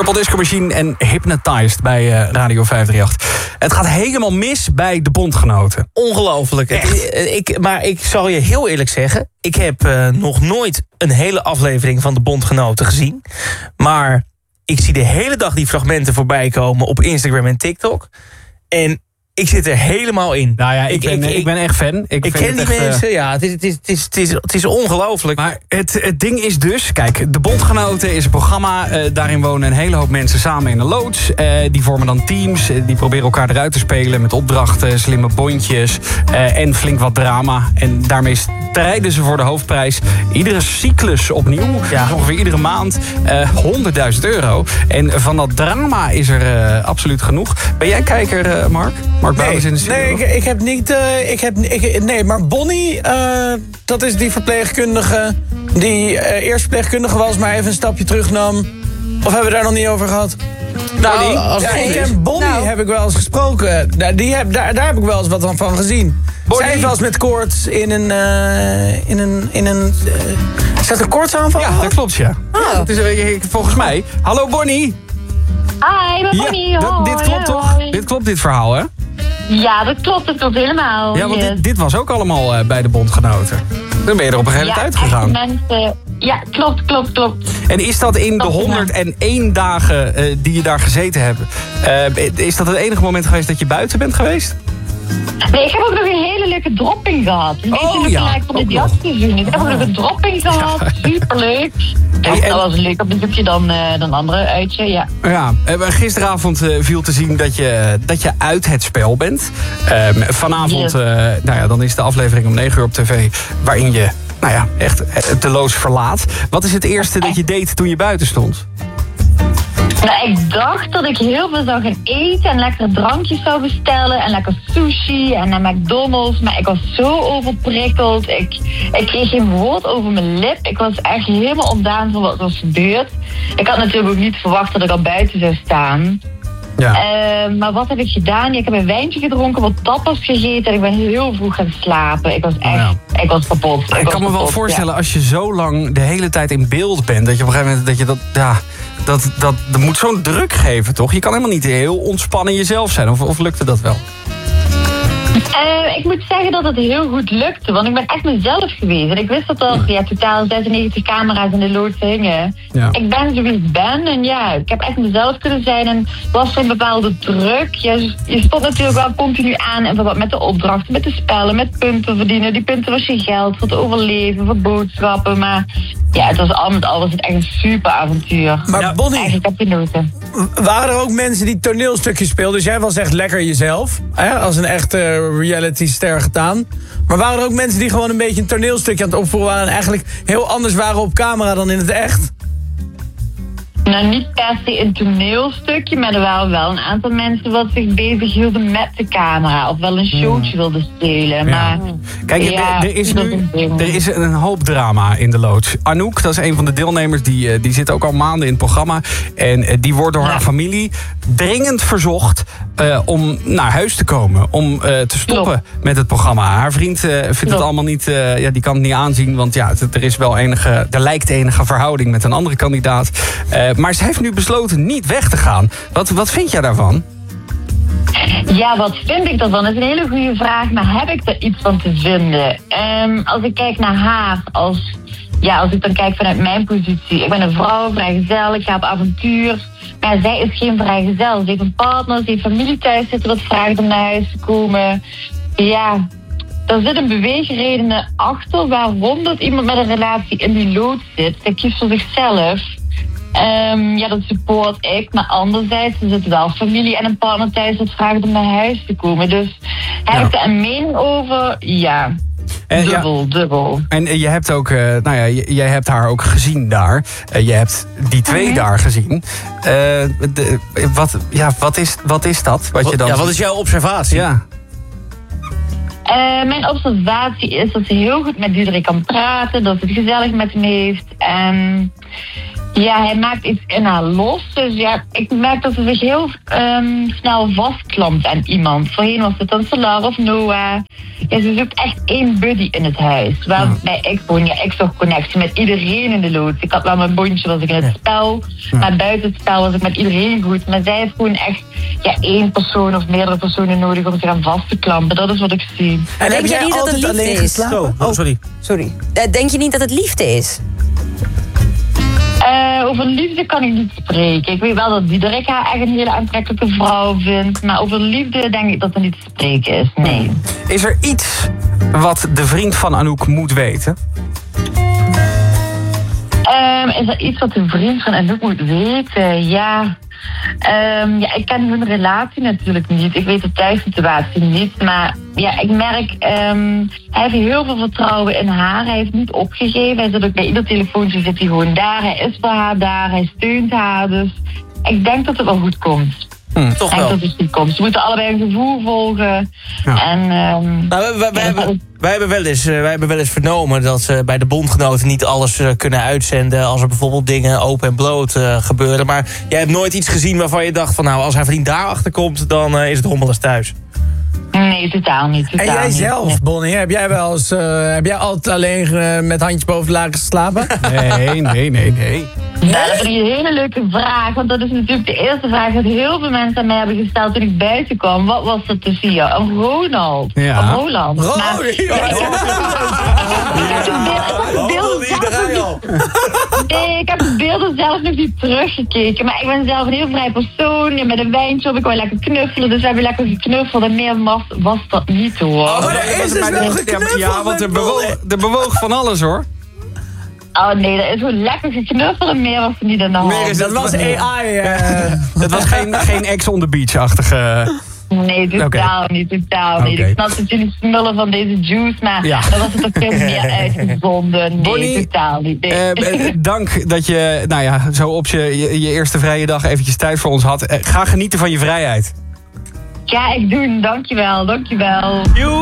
Purple Disco Machine en Hypnotized bij Radio 538. Het gaat helemaal mis bij de bondgenoten. Ongelooflijk. Maar ik zal je heel eerlijk zeggen, ik heb nog nooit een hele aflevering van de bondgenoten gezien. Maar ik zie de hele dag die fragmenten voorbij komen op Instagram en TikTok. En ik zit er helemaal in. Nou ja, ik ben echt fan. Ik ken die mensen, ja, het is ongelooflijk. Maar het ding is dus, kijk, de Bondgenoten is een programma. Daarin wonen een hele hoop mensen samen in een loods. Die vormen dan teams. Die proberen elkaar eruit te spelen met opdrachten, slimme bondjes en flink wat drama. En daarmee strijden ze voor de hoofdprijs. Iedere cyclus opnieuw, ongeveer iedere maand, €100.000. En van dat drama is er absoluut genoeg. Ben jij kijker, Mark? Mark Bouwens in de studio? Nee, ik heb niet... nee, maar Bonnie, dat is die verpleegkundige... die eerst verpleegkundige was, maar even een stapje terugnam. Of hebben we daar nog niet over gehad? Bonnie heb ik wel eens gesproken. Daar heb ik wel eens wat van gezien. Zij heeft wel eens met koorts in een is dat een koortsaanval? Ja, dat klopt, ja. Dat is, volgens mij. Hallo Bonnie. Hi, ben Bonnie. Ja, dit klopt toch? Dit klopt, dit verhaal, hè? Ja, dat klopt helemaal. Ja, want dit was ook allemaal bij de Bondgenoten. Dan ben je er op een gegeven tijd uitgegaan. Mensen, ja, klopt. En is dat in de 101 dagen die je daar gezeten hebt... is dat het enige moment geweest dat je buiten bent geweest? Nee, ik heb ook nog een hele leuke dropping gehad. Een beetje gelijk van dit jasseizoen. Ik heb ook nog een dropping gehad. Superleuk. Dat was een leuker bezoekje dan andere uitje, ja. Ja, gisteravond viel te zien dat je uit het spel bent. Vanavond, dan is de aflevering om 9 uur op tv... waarin je, echt de loods verlaat. Wat is het eerste dat je deed toen je buiten stond? Nou, ik dacht dat ik heel veel zou gaan eten en lekkere drankjes zou bestellen en lekker sushi en naar McDonald's. Maar ik was zo overprikkeld. Ik kreeg geen woord over mijn lip. Ik was echt helemaal ontdaan van wat was gebeurd. Ik had natuurlijk ook niet verwacht dat ik al buiten zou staan. Ja. Maar wat heb ik gedaan? Ik heb een wijntje gedronken, wat tapas gegeten en ik ben heel vroeg gaan slapen. Ik was echt, ik was kapot. Ik kan me wel voorstellen, als je zo lang de hele tijd in beeld bent, dat je op een gegeven moment dat moet zo'n druk geven, toch? Je kan helemaal niet heel ontspannen jezelf zijn, of lukte dat wel? Ik moet zeggen dat het heel goed lukte, want ik ben echt mezelf geweest. En ik wist dat er totaal 96 camera's in de loods hingen. Ja. Ik ben zoals ik ben en ik heb echt mezelf kunnen zijn en was er een bepaalde druk. Je stond natuurlijk wel continu aan en wat met de opdrachten, met de spellen, met punten verdienen. Die punten was je geld voor het overleven, voor boodschappen, maar het was al met al was het echt een super avontuur. Maar Bonnie, eigenlijk heb je genoten. Waren er ook mensen die toneelstukjes speelden? Dus jij was echt lekker jezelf, hè? Als een echte reality-ster gedaan. Maar waren er ook mensen die gewoon een beetje een toneelstukje aan het opvoeren waren en eigenlijk heel anders waren op camera dan in het echt? Nou, niet per se een toneelstukje, maar er waren wel een aantal mensen wat zich bezig hielden met de camera. Of wel een showtje wilden spelen. Maar, kijk, er is een hoop drama in de loods. Anouk, dat is een van de deelnemers, die zit ook al maanden in het programma. En die wordt door haar familie dringend verzocht om naar huis te komen. Om te stoppen met het programma. Haar vriend vindt het allemaal niet, die kan het niet aanzien. Want er is wel er lijkt enige verhouding met een andere kandidaat. Maar ze heeft nu besloten niet weg te gaan. Wat vind jij daarvan? Ja, wat vind ik daarvan? Dat is een hele goede vraag, maar heb ik er iets van te vinden? Als ik kijk naar haar, als ik dan kijk vanuit mijn positie. Ik ben een vrouw, vrijgezel, ik ga op avontuur. Maar zij is geen vrijgezel. Ze heeft een partner, ze heeft familie thuis zitten wat vraagt om naar huis te komen. Ja, er zit een beweegreden achter waarom dat iemand met een relatie in die loods zit. Zij kiest voor zichzelf. Dat support ik. Maar anderzijds er zit wel familie en een partner thuis dat vraagt om naar huis te komen. Dus heb ik er een mening over? Ja. Dubbel. En je hebt ook, jij hebt haar ook gezien daar. Je hebt die 2 daar gezien. Wat is dat? Wat is jouw observatie? Ja. Mijn observatie is dat ze heel goed met iedereen kan praten. Dat ze het gezellig met hem heeft. Ja, hij maakt iets in haar los. Dus ja, ik merk dat ze zich heel snel vastklampt aan iemand. Voorheen was het dan Solar of Noah. Ja, ze zoekt echt één buddy in het huis. Waarbij ik woon, ik zocht connectie met iedereen in de loods. Ik had wel mijn bondje, was ik in het spel. Maar buiten het spel was ik met iedereen goed. Maar zij heeft gewoon echt één persoon of meerdere personen nodig om zich aan vast te klampen. Dat is wat ik zie. En denk je niet dat het liefde is? Sorry. Denk je niet dat het liefde is? Over liefde kan ik niet spreken. Ik weet wel dat Diederik haar echt een hele aantrekkelijke vrouw vindt. Maar over liefde denk ik dat er niet te spreken is. Nee. Is er iets wat de vriend van Anouk moet weten? Is er iets wat de vriend van Anouk moet weten? Ja, ik ken hun relatie natuurlijk niet. Ik weet de thuissituatie niet. Maar ja, ik merk, hij heeft heel veel vertrouwen in haar. Hij heeft niet opgegeven. Hij zit ook bij ieder telefoontje, zit hij gewoon daar. Hij is voor haar daar. Hij steunt haar. Dus ik denk dat het wel goed komt. Toch Ik denk wel. dat het goed komt. Ze moeten allebei een gevoel volgen. Ja. En, Wij hebben wel eens vernomen dat ze bij de bondgenoten niet alles kunnen uitzenden als er bijvoorbeeld dingen open en bloot gebeuren. Maar jij hebt nooit iets gezien waarvan je dacht van nou, als hij vriend daarachter komt, dan is het rommelig thuis. nee, totaal niet. En jij niet. zelf, Bonnie, heb jij altijd alleen met handjes boven de laken geslapen? Nee. Nou, dat vind ik een hele leuke vraag. Want dat is natuurlijk de eerste vraag dat heel veel mensen aan mij hebben gesteld toen ik buiten kwam. Wat was dat te zien? Een Ronald. Ja. Een Roland. Maar ik heb de beelden zelf nog niet teruggekeken. Maar ik ben zelf een heel vrij persoon. En met een wijntje op, ik wil lekker knuffelen. Dus we hebben lekker geknuffeld. En meer was dat niet hoor. Oh, er is dus wel geknuffeld. Ja, want er bewoog van alles hoor. Oh nee, dat is gewoon lekker geknuffeld. En meer was er niet aan de hand. Dat was AI. Het was geen ex on the beach-achtige... Nee, totaal niet. Oké. Ik snap dat jullie smullen van deze juice, maar Ja. dan was het ook veel meer uitgezonden. Nee, Bonnie, totaal niet. Nee. Dank dat je zo op je eerste vrije dag eventjes tijd voor ons had. Ga genieten van je vrijheid. Ga ik doen, dankjewel. Joe.